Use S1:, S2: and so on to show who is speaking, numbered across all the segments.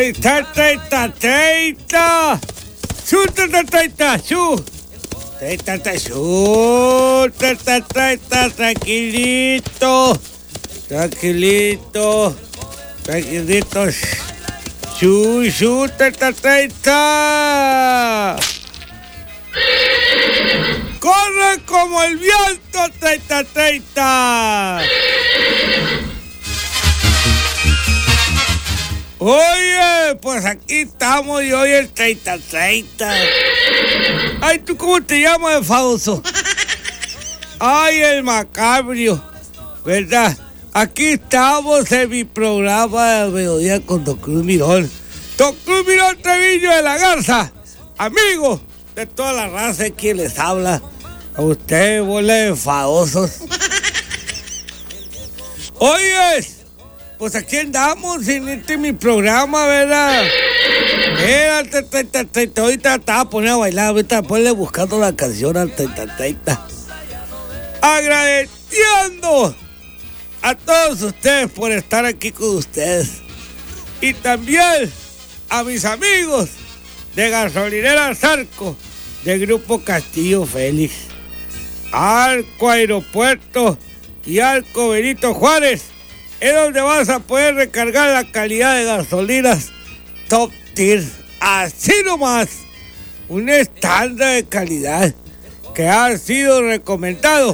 S1: 30, 30. Su 30, su. 30, su. 30, tranquilito. Tranquilitos. Su, 30. Corre como el viento, 30. Oye, pues aquí estamos y hoy el 30. Ay, ¿tú cómo te llamas, enfadoso? Ay, el macabrio, ¿verdad? Aquí estamos en mi programa de Mediodía con Don Cruz Mirón. Don Cruz Mirón Treviño de la Garza, amigo de toda la raza de quien les habla. A ustedes, bola de enfadosos. Oye, pues aquí andamos en mi programa, ¿verdad? Espérate, 30. Ahorita estaba poniendo a bailar, ahorita ponle buscando la canción al 30. Agradeciendo a todos ustedes por estar aquí con ustedes. Y también a mis amigos de Gasolinera Zarco, del Grupo Castillo Félix, Arco Aeropuerto y Arco Benito Juárez, es donde vas a poder recargar la calidad de gasolinas Top Tier. Así nomás, un estándar de calidad que ha sido recomendado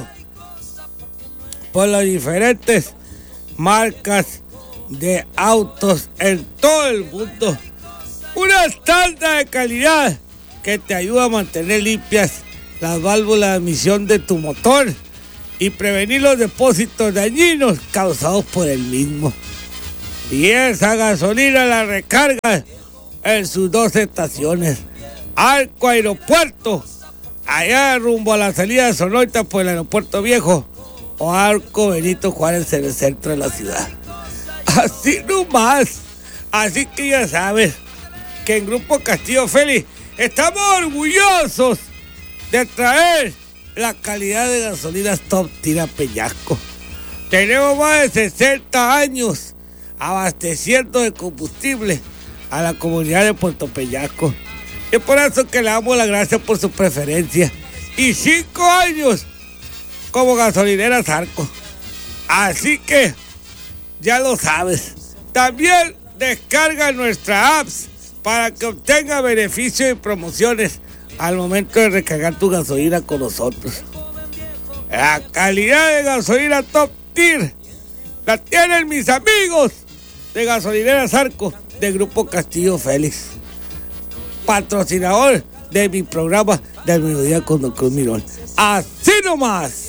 S1: por las diferentes marcas de autos en todo el mundo. Una estándar de calidad que te ayuda a mantener limpias las válvulas de emisión de tu motor y prevenir los depósitos dañinos causados por el mismo. Y esa gasolina la recargas en sus 2 estaciones, Arco Aeropuerto, allá rumbo a la salida de Sonoita por el Aeropuerto Viejo, o Arco Benito Juárez en el centro de la ciudad. Así nomás. Así que ya sabes que en Grupo Castillo Félix estamos orgullosos de traer la calidad de gasolinas Top Tier a Peñasco. Tenemos más de 60 años abasteciendo de combustible a la comunidad de Puerto Peñasco. Es por eso que le damos las gracias por su preferencia. Y 5 años como Gasolinera Zarco. Así que ya lo sabes. También descarga nuestra apps para que obtenga beneficios y promociones al momento de recargar tu gasolina con nosotros. La calidad de gasolina Top Tier la tienen mis amigos de Gasolinera Zarco del Grupo Castillo Félix, patrocinador de mi programa del Mediodía con Don Cruz Mirón. Así nomás.